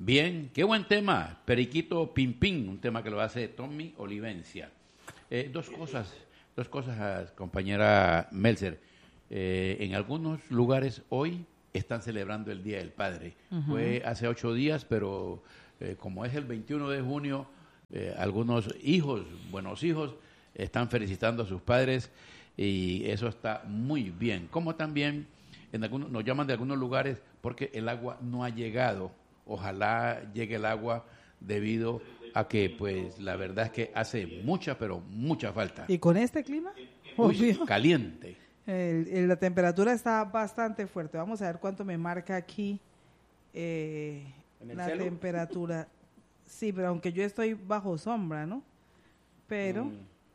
Bien, qué buen tema. Periquito Pimpín, un tema que lo hace Tommy Olivencia. Dos cosas, compañera Melzer. En algunos lugares hoy están celebrando el Día del Padre. Uh-huh. Fue hace 8 días, pero como es el 21 de junio, algunos buenos hijos, están felicitando a sus padres y eso está muy bien. Como también nos llaman de algunos lugares porque el agua no ha llegado. Ojalá llegue el agua debido a que, pues, la verdad es que hace mucha, pero mucha falta. ¿Y con este clima? Uy, caliente. La temperatura está bastante fuerte. Vamos a ver cuánto me marca aquí la temperatura. Sí, pero aunque yo estoy bajo sombra, ¿no? Pero,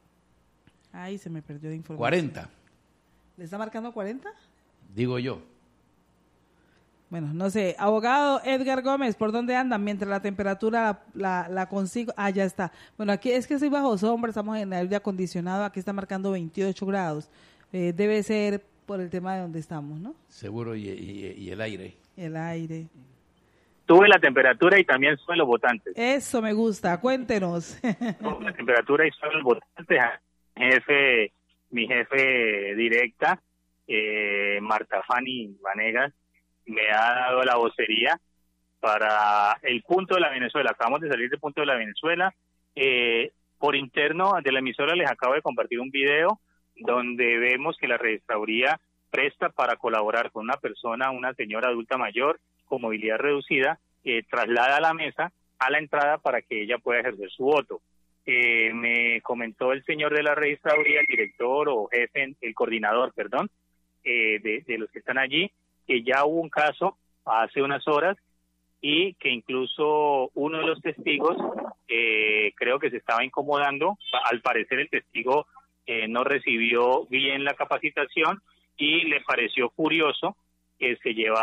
ahí se me perdió de información. 40. ¿Le está marcando 40? Digo yo. Bueno, no sé. Abogado Edgar Gómez, ¿por dónde andan? Mientras la temperatura la consigo. Ah, ya está. Bueno, aquí es que estoy bajo sombra, estamos en aire acondicionado, aquí está marcando 28 grados. Debe ser por el tema de donde estamos, ¿no? Seguro, y el aire. El aire. Sube la temperatura y también suben los votantes. Eso me gusta, cuéntenos. Sube la temperatura y suben los votantes. Mi jefe directa, Marta Fanny Vanegas, me ha dado la vocería para el punto de la Venezuela. Acabamos de salir del punto de la Venezuela. Por interno de la emisora les acabo de compartir un video donde vemos que la registraduría presta para colaborar con una persona, una señora adulta mayor con movilidad reducida, traslada a la mesa a la entrada para que ella pueda ejercer su voto. Me comentó el señor de la registraduría, el director o jefe, el coordinador, perdón, de los que están allí, que ya hubo un caso hace unas horas y que incluso uno de los testigos creo que se estaba incomodando. Al parecer el testigo no recibió bien la capacitación y le pareció curioso que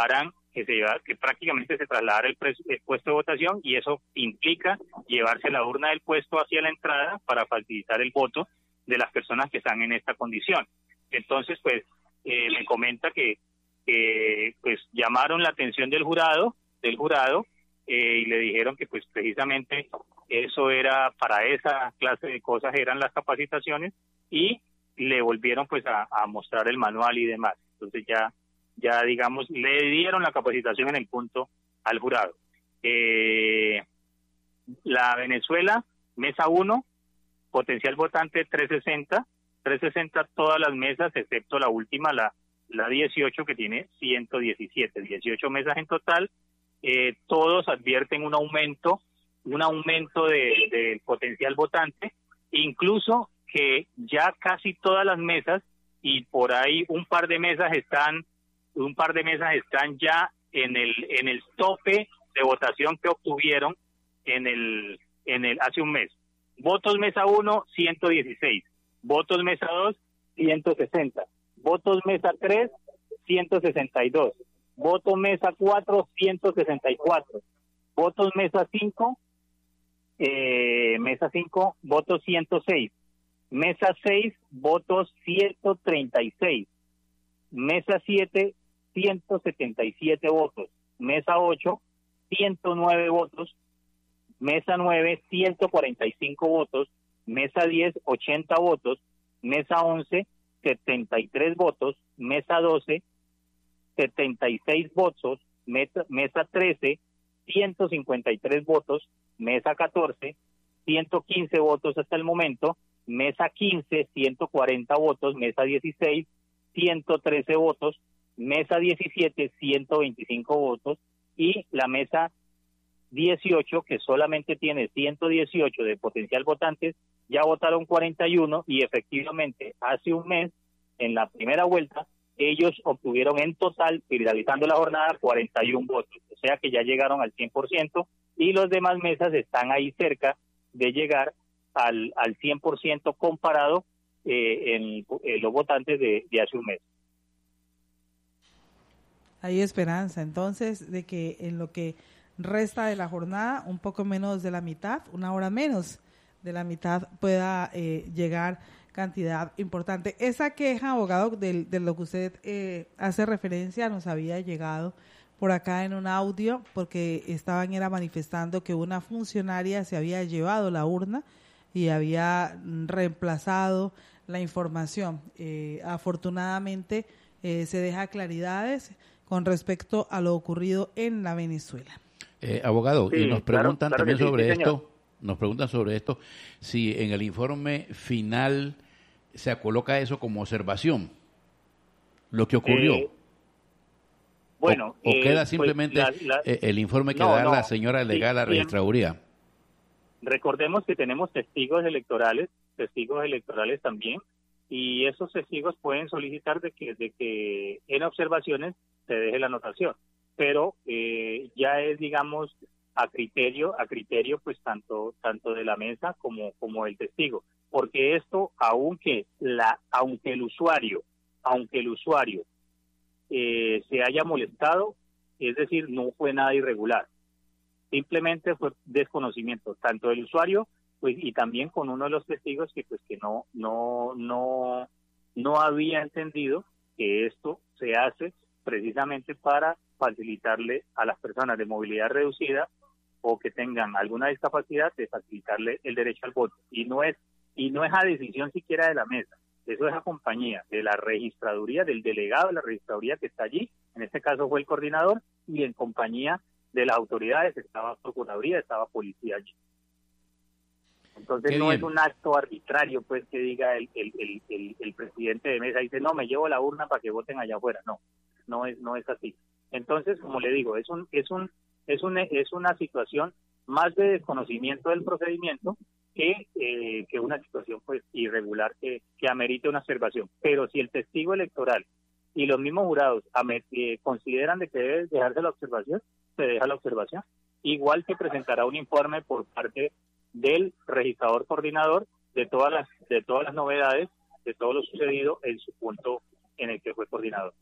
que prácticamente se trasladara el puesto de votación, y eso implica llevarse la urna del puesto hacia la entrada para facilitar el voto de las personas que están en esta condición. Entonces, pues, me comenta que pues llamaron la atención del jurado y le dijeron que pues precisamente eso era para esa clase de cosas, eran las capacitaciones, y le volvieron pues a mostrar el manual y demás. Entonces ya digamos le dieron la capacitación en el punto al jurado. La Venezuela, mesa 1, potencial votante 360 todas las mesas excepto la última, la 18, que tiene 117, 18 mesas en total. Todos advierten un aumento del potencial votante, incluso que ya casi todas las mesas, y por ahí un par de mesas están ya en el tope de votación que obtuvieron hace un mes. Votos mesa 1, 116. Votos mesa 2, 160. Votos mesa 3, 162. Votos mesa 4, 164. Votos mesa 5, votos 106. Mesa 6, votos 136. Mesa 7, 177 votos. Mesa 8, 109 votos. Mesa 9, 145 votos. Mesa 10, 80 votos. Mesa 11, 73 votos. Mesa 12, 76 votos. Mesa 13, 153 votos. Mesa 14, 115 votos hasta el momento. Mesa 15, 140 votos. Mesa 16, 113 votos. Mesa 17, 125 votos. Y la mesa 18, que solamente tiene 118 de potencial votantes, ya votaron 41, y efectivamente hace un mes, en la primera vuelta, ellos obtuvieron en total, finalizando la jornada, 41 votos. O sea que ya llegaron al 100%, y los demás mesas están ahí cerca de llegar al 100% comparado en los votantes de hace un mes. Hay esperanza entonces de que en lo que resta de la jornada, un poco menos de la mitad, una hora menos de la mitad, pueda llegar cantidad importante. Esa queja, abogado, de lo que usted hace referencia, nos había llegado por acá en un audio porque era manifestando que una funcionaria se había llevado la urna y había reemplazado la información. Afortunadamente se deja claridades con respecto a lo ocurrido en la Venezuela. Abogado, sí, y nos preguntan claro también sí, sobre sí, esto, nos preguntan sobre esto, si en el informe final se coloca eso como observación, lo que ocurrió. Bueno, o queda simplemente el informe que da la señora delegada de la registraduría. Recordemos que tenemos testigos electorales también, y esos testigos pueden solicitar de que en observaciones se deje la anotación, pero ya es, digamos, a criterio pues tanto de la mesa como del testigo, porque esto, aunque el usuario se haya molestado, es decir, no fue nada irregular, simplemente fue desconocimiento tanto del usuario pues y también con uno de los testigos que no había entendido que esto se hace precisamente para facilitarle a las personas de movilidad reducida o que tengan alguna discapacidad, de facilitarle el derecho al voto, y no es a decisión siquiera de la mesa. Eso es a compañía de la registraduría, del delegado de la registraduría que está allí, en este caso fue el coordinador, y en compañía de las autoridades, estaba Procuraduría, estaba Policía allí. Entonces Qué no bien. es un acto arbitrario, pues, que diga el presidente de mesa, dice, no, me llevo la urna para que voten allá afuera. No es así. Entonces, como le digo, es una situación más de desconocimiento del procedimiento que una situación pues irregular que amerite una observación. Pero si el testigo electoral y los mismos jurados consideran de que debe dejarse la observación, se deja la observación. Igual que presentará un informe por parte del registrador coordinador de todas las novedades, de todo lo sucedido en su punto en el que fue coordinador.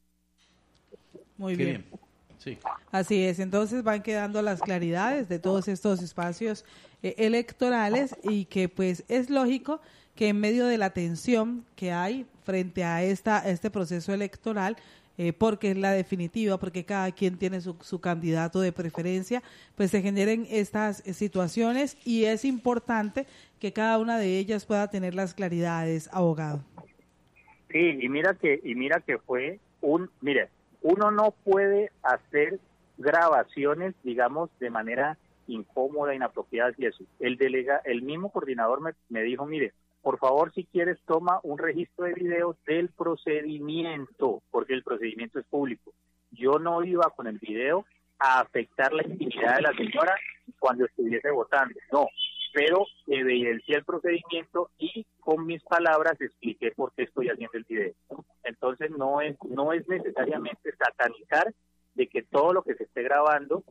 Muy Qué bien. Sí. Así es, entonces van quedando las claridades de todos estos espacios electorales y que pues es lógico que en medio de la tensión que hay frente a este proceso electoral, porque es la definitiva, porque cada quien tiene su candidato de preferencia, pues se generen estas situaciones y es importante que cada una de ellas pueda tener las claridades, abogado. Sí, y mira que fue uno no puede hacer grabaciones, digamos, de manera incómoda, inapropiada y eso. El mismo coordinador me dijo, mire, por favor, si quieres, toma un registro de video del procedimiento, porque el procedimiento es público. Yo no iba con el video a afectar la intimidad de la señora cuando estuviese votando, no, pero evidencié el procedimiento y con mis palabras expliqué por qué estoy haciendo el video. Entonces no es necesariamente satanizar de que todo lo que se esté grabando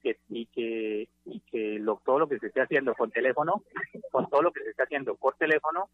todo lo que se esté haciendo con todo lo que se esté haciendo por teléfono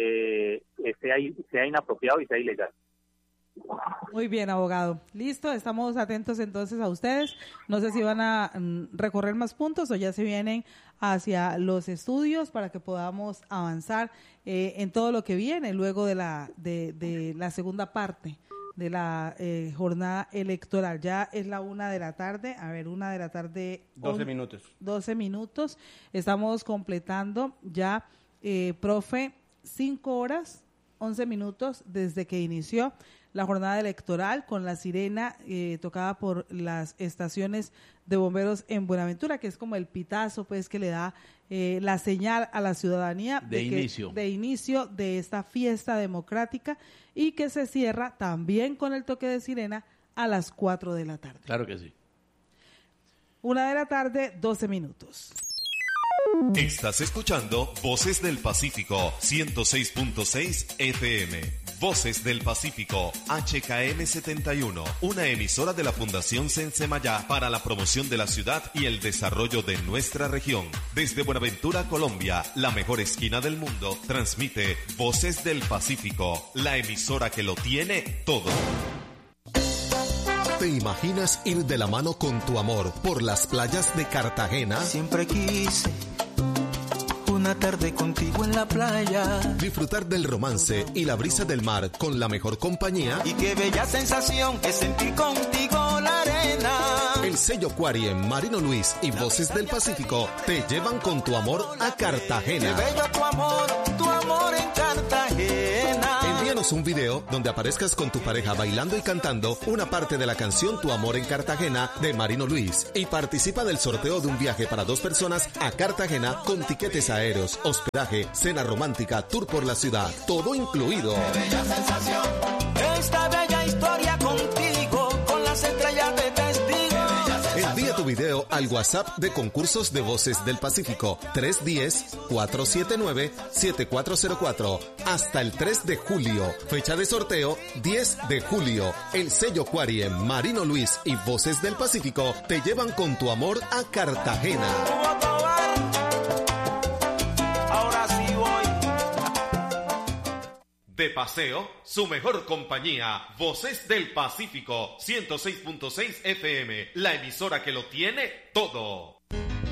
sea inapropiado y sea ilegal. Muy bien, abogado. Listo, estamos atentos entonces a ustedes. No sé si van a recorrer más puntos o ya se vienen hacia los estudios para que podamos avanzar en todo lo que viene luego de la segunda parte de la jornada electoral. Ya es la 1 de la tarde. A ver, 1 de la tarde. 12 minutos. 12 minutos. Estamos completando ya, profe, 5 horas, 11 minutos desde que inició la jornada electoral con la sirena tocada por las estaciones de bomberos en Buenaventura, que es como el pitazo pues que le da la señal a la ciudadanía de inicio de esta fiesta democrática y que se cierra también con el toque de sirena a las 4 de la tarde. Claro que sí. 1 de la tarde, 12 minutos. Estás escuchando Voces del Pacífico 106.6 FM. Voces del Pacífico HKM 71, una emisora de la Fundación Sensemayá para la promoción de la ciudad y el desarrollo de nuestra región. Desde Buenaventura, Colombia, la mejor esquina del mundo, transmite Voces del Pacífico, la emisora que lo tiene todo. ¿Te imaginas ir de la mano con tu amor por las playas de Cartagena? Siempre quise una una tarde contigo en la playa. Disfrutar del romance y la brisa del mar con la mejor compañía. Y qué bella sensación que sentir contigo la arena. El sello Aquarium, Marino Luis y Voces del Pacífico te llevan con tu amor a Cartagena. Qué bello tu amor en Cartagena. Envíanos un video donde aparezcas con tu pareja bailando y cantando una parte de la canción Tu amor en Cartagena de Marino Luis y participa del sorteo de un viaje para 2 personas a Cartagena con tiquetes aéreos, hospedaje, cena romántica, tour por la ciudad, todo incluido. Qué bella sensación, esta bella historia contigo, con las estrellas de testigo. Envía tu video al WhatsApp de Concursos de Voces del Pacífico 310-479-7404 hasta el 3 de julio. Fecha de sorteo 10 de julio. El sello Aquarium, Marino Luis y Voces del Pacífico te llevan con tu amor a Cartagena. Ahora sí voy. De paseo, su mejor compañía, Voces del Pacífico, 106.6 FM, la emisora que lo tiene todo.